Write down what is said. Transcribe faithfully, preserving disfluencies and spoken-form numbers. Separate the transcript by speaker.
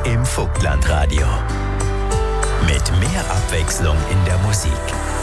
Speaker 1: im Vogtlandradio. Mit mehr Abwechslung in der Musik.